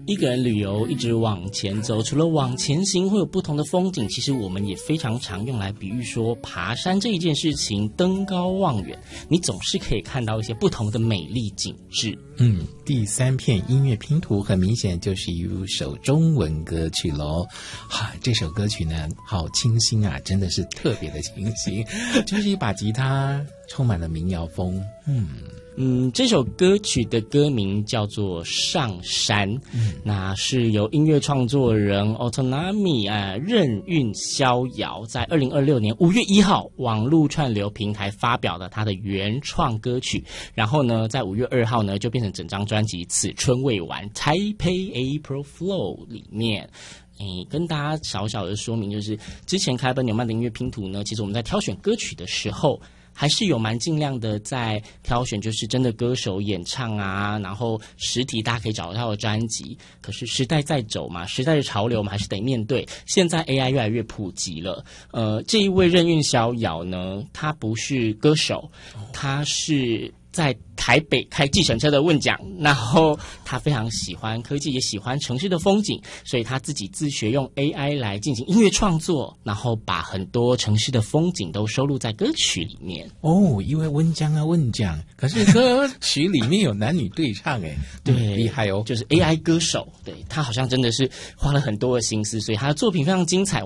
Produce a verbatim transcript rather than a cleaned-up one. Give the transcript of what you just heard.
一个人旅游一直往前走，除了往前行会有不同的风景，其实我们也非常常用来比喻说爬山这一件事情，登高望远，你总是可以看到一些不同的美丽景致。 嗯，第三片音乐拼图很明显就是一首中文歌曲咯。哈，这首歌曲呢好清新啊，真的是特别的清新，就是一把吉他充满了民谣风。嗯嗯，这首歌曲的歌名叫做《上山》，嗯，那是由音乐创作人 Autonomy 啊任运逍遥在二零二六年五月一号网络串流平台发表的他的原创歌曲，然后呢，在五月二号呢就变成整张专辑《此春未完》Taipei April Flow 里面。诶，跟大家小小的说明，就是之前开本纽曼的音乐拼图呢，其实我们在挑选歌曲的时候，还是有蛮尽量的在挑选，就是真的歌手演唱啊，然后实体大家可以找到的专辑。可是时代在走嘛，时代的潮流我们还是得面对。现在 A I 越来越普及了，呃，这一位任运逍遥呢，他不是歌手，他是在台北开计程车的问讲，然后他非常喜欢科技，也喜欢城市的风景，所以他自己自学用 A I 来进行音乐创作，然后把很多城市的风景都收录在歌曲里面。 哦，因为温江啊问讲，可是歌曲里面有男女对唱诶， 对， 厉害哦， 就是 A I 歌手，对，他好像真的是花了很多的心思，所以他的作品非常精彩。